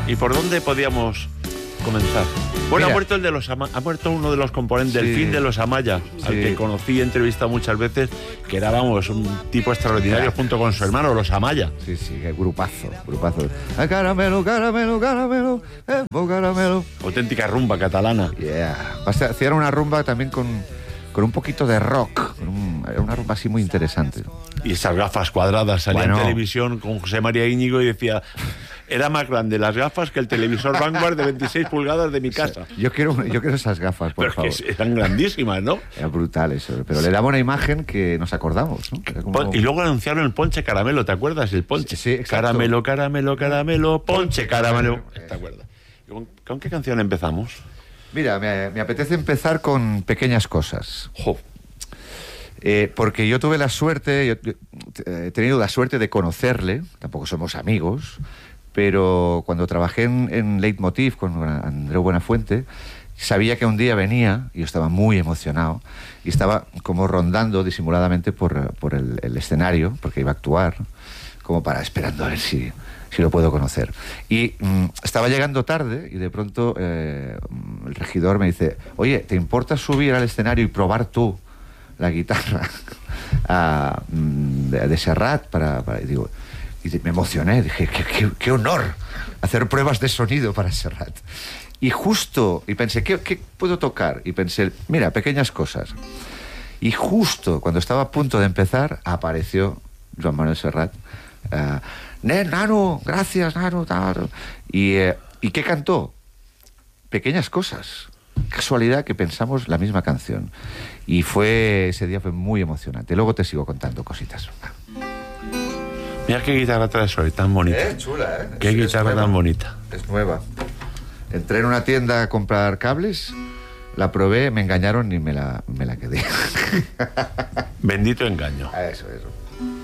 ¿Y por dónde podíamos comenzar? Bueno, Mira, ha muerto uno de los componentes del fin de los Amaya, al que conocí y he entrevistado muchas veces, que era, vamos, un tipo extraordinario junto con su hermano, los Amaya. Sí, grupazo. Caramelo, caramelo, caramelo, caramelo. Auténtica rumba catalana. Yeah. Hacían una rumba también con un poquito de rock. Era una rumba así muy interesante. Y esas gafas cuadradas, salía en televisión con José María Íñigo y decía... Era más grande las gafas que el televisor Vanguard de 26 pulgadas de mi casa. Yo quiero esas gafas, por favor. Que eran grandísimas, ¿no? Era brutal eso, pero le daba una imagen que nos acordamos, ¿no? Como... Y luego anunciaron el ponche caramelo, ¿te acuerdas? El ponche. Sí, exacto. Caramelo, caramelo, caramelo, ponche caramelo. ¿Te acuerdas? ¿Con qué canción empezamos? Mira, me apetece empezar con Pequeñas cosas. Porque yo tuve la suerte, he tenido la suerte de conocerle, tampoco somos amigos, pero cuando trabajé en Leitmotiv con Andreu Buenafuente, sabía que un día venía, y yo estaba muy emocionado, y estaba como rondando disimuladamente por el escenario, porque iba a actuar, como esperando a ver si lo puedo conocer. Y estaba llegando tarde, y de pronto el regidor me dice, oye, ¿te importa subir al escenario y probar tú la guitarra de Serrat? Y digo... Y me emocioné, dije, qué honor hacer pruebas de sonido para Serrat. Y pensé, ¿qué puedo tocar? Y pensé, mira, Pequeñas cosas. Y justo cuando estaba a punto de empezar, apareció Joan Manuel Serrat. Nano, gracias, Nano. ¿Y qué cantó? Pequeñas cosas. Casualidad que pensamos la misma canción. Y ese día fue muy emocionante. Luego te sigo contando cositas. Mira qué guitarra traes hoy, tan bonita. Chula, ¿eh? Qué guitarra tan bonita. Es nueva. Entré en una tienda a comprar cables, la probé, me engañaron y me la quedé. Bendito engaño. Eso.